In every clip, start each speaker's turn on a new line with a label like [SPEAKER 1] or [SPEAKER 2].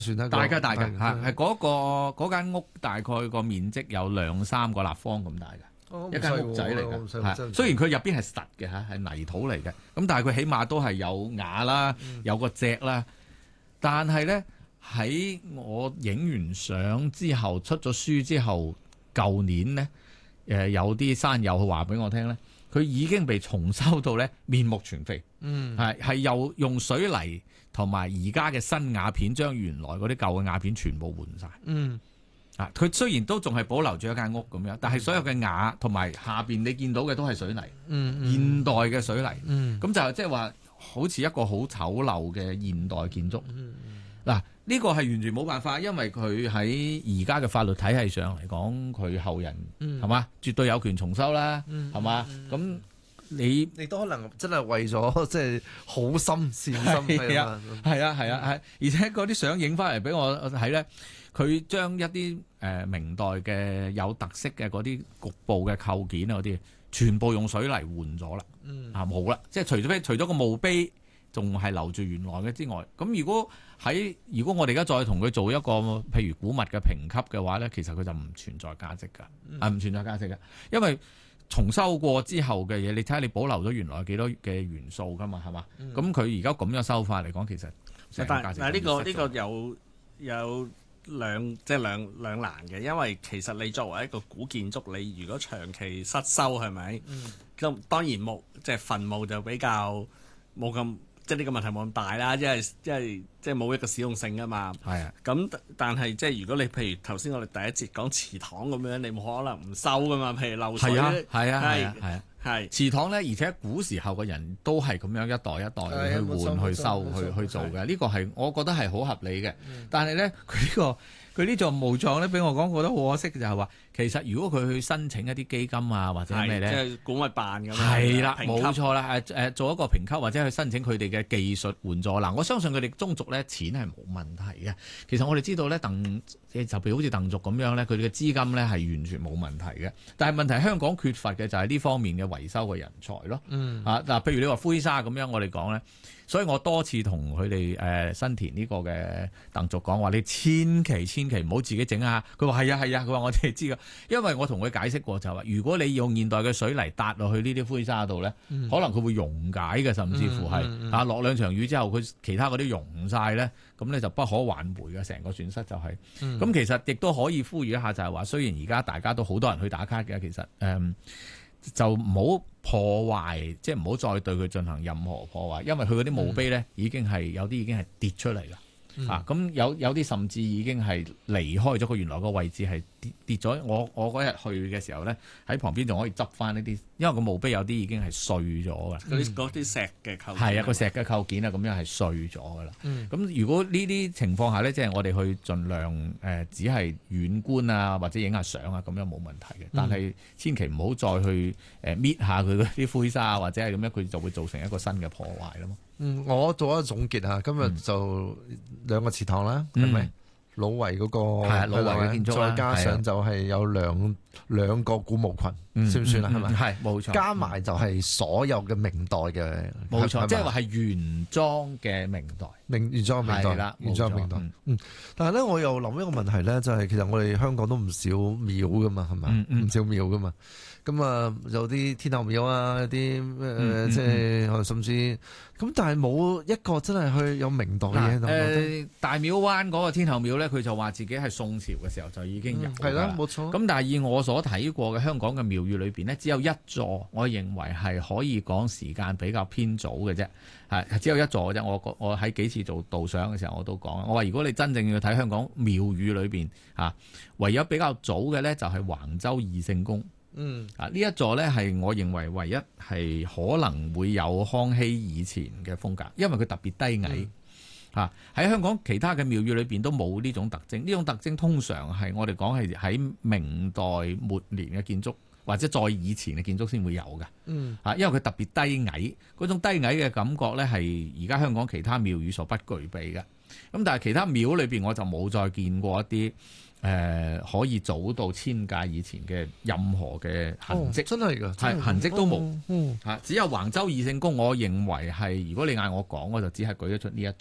[SPEAKER 1] 算得
[SPEAKER 2] 大嘅係嗰間屋大概個面積有2-3個立方咁大嘅，一間屋仔嚟嘅。雖然佢入邊係實嘅嚇，係泥土嚟嘅，咁但係佢起碼都係有瓦啦，有個脊啦。但係咧喺我影完相之後出咗書之後，舊年咧有啲山友話俾我聽咧，佢已經被重修到咧面目全非。係又用水泥同埋而家嘅新瓦片，將原來嗰啲舊嘅瓦片全部換晒。佢雖然都仲係保留住一間屋咁樣，但係所有嘅瓦同埋下邊你見到嘅都係水泥，現代嘅水泥。咁就即係話好似一個好醜陋嘅現代建築。嗱，呢個係完全冇辦法，因為佢喺而家嘅法律體系上嚟講，佢後人係嘛，絕對有權重修啦，係嘛。咁你
[SPEAKER 1] 都可能真係為咗即係好心善心
[SPEAKER 2] 係啊，而且嗰啲相影翻嚟俾我睇咧，佢將一啲明代嘅有特色嘅嗰啲局部嘅構件啊嗰啲，全部用水泥換咗啦，冇啦，即係除咗個墓碑仲係留住原來嘅之外，咁如果我哋而家再同佢做一個譬如古物嘅評級嘅話咧，其實佢就唔存在價值㗎，唔存在價值㗎，因為重修過之後嘅嘢，你睇下你保留咗原來幾多嘅元素㗎嘛，係嘛？咁佢而家咁樣修法嚟講，其實
[SPEAKER 3] 但係呢個有兩難嘅，因為其實你作為一個古建築，你如果長期失修係咪？咁當然即係墳墓就比較冇咁。即係呢個問題冇咁大啦，即係冇一個使用性㗎嘛。
[SPEAKER 2] 係啊。
[SPEAKER 3] 咁但係即係如果你譬如頭先我哋第一節講祠堂咁樣，你冇可能唔收㗎嘛。譬如漏水。係
[SPEAKER 2] 祠堂咧，而且古時候嘅人都係咁樣一代一代去換去收去做嘅。呢個係我覺得係好合理嘅。但係咧佢呢座墓葬咧，俾我講覺得好可惜嘅就係話，其實如果佢去申請一啲基金啊或者咩咧，
[SPEAKER 3] 即係古物辦咁樣。
[SPEAKER 2] 係啦，冇錯啦，做一個評級或者去申請佢哋嘅技術援助。嗱，我相信佢哋宗族咧錢係冇問題嘅。其實我哋知道咧，就譬如好似鄧族咁樣咧，佢哋嘅資金咧係完全冇問題嘅。但係問題香港缺乏嘅就係呢方面嘅維修嘅人才咯。譬如你話灰沙咁樣，我哋講咧。所以我多次同佢哋新田呢個嘅鄧族講話，你千祈唔好自己整啊！佢話係啊，佢話我哋知㗎，因為我同佢解釋過就話，如果你用現代嘅水泥搭落去呢啲灰沙度咧，可能佢會溶解嘅，甚至乎係落兩場雨之後，佢其他嗰啲溶晒咧，咁咧就不可挽回嘅，成個損失就係。咁其實亦都可以呼籲一下，就係話，雖然而家大家都好多人去打卡嘅，其實就唔好破壞，即係唔好再對佢進行任何破壞，因為佢嗰啲墓碑咧已經係有啲已經係跌出嚟啦。咁有啲甚至已經係離開咗佢原來個位置，係跌咗。我嗰日去嘅時候咧，喺旁邊仲可以執翻呢啲，因為個墓碑有啲已經係碎咗㗎。
[SPEAKER 3] 嗰啲石嘅構件
[SPEAKER 2] 係啊，個石嘅構件啊，咁樣係碎咗㗎啦。咁如果呢啲情況下咧，即係我哋去盡量只係遠觀啊，或者影下相啊，咁樣冇問題嘅。但係千祈唔好再去搣下佢嗰啲灰沙啊，或者係咁樣，佢就會造成一個新嘅破壞啦嘛。
[SPEAKER 1] 我做一個總結啊，今日就2個祠堂啦，係咪？老圍嗰個
[SPEAKER 2] 老圍嘅建築，
[SPEAKER 1] 再加上就係有兩個古墓群，算唔算啊？係咪？係冇錯。加埋就係所有嘅明代嘅，
[SPEAKER 2] 冇錯，即係話係原裝嘅明代，
[SPEAKER 1] 原裝明代啦，原裝明代。但係咧，我又諗一個問題咧，就係其實我哋香港都唔少廟噶嘛，係咪？唔少廟噶嘛。咁啊，有啲天后廟啊，有啲即係甚至咁，但係冇一個真係去有明代嘅嘢。
[SPEAKER 2] 大廟灣嗰個天后廟咧，佢就話自己係宋朝嘅時候就已經有。
[SPEAKER 1] 係啦，冇錯。
[SPEAKER 2] 咁但係以我所睇過嘅香港嘅廟宇裏邊呢，只有一座，我認為係可以講時間比較偏早嘅啫。係只有一座嘅啫。我喺幾次做導賞嘅時候我都講，我話如果你真正要睇香港廟宇裏邊唯有比較早嘅咧就係橫洲二聖宮。呢一座咧係我認為唯一係可能會有康熙以前嘅風格，因為佢特別低矮。喺香港其他嘅廟宇裏邊都冇呢種特徵。呢種特徵通常係我哋講係喺明代末年嘅建築或者再以前嘅建築先會有嘅。因為佢特別低矮，嗰種低矮嘅感覺咧係而家香港其他廟宇所不具備嘅。咁但係其他廟裏邊我就冇再見過一啲可以早到千屆以前嘅任何嘅痕跡。
[SPEAKER 1] 真係㗎，
[SPEAKER 2] 係痕跡都冇。只有橫洲二聖宮，我認為係如果你嗌我講，我就只係舉得出呢一座。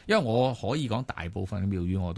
[SPEAKER 2] 因為我可以講大部分嘅廟宇我